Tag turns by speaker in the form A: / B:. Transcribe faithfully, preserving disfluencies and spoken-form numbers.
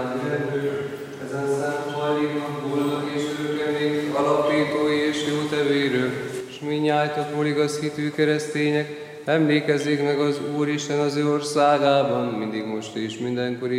A: irendő, ezen szent hajléknak boldog és örökké alapítói és jótevérő, s minnyájtokról igaz hitű keresztények, emlékezzék meg az Úristen az ő országában, mindig most és mindenkor